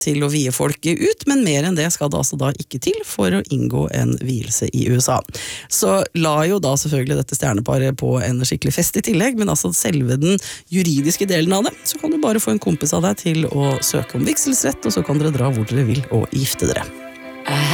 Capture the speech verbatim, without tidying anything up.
til å vie folket ut, men mer enn det skal det altså da ikke til for å inngå en vielse i U S A. Så la jo da selvfølgelig dette stjerneparet på en skikkelig fest i tillegg, men altså selve den juridiske delen av det, så kan du bare få en kompis av deg til å søke om vigselsrett, og så kan dere dra hvor dere vil og gifte dere.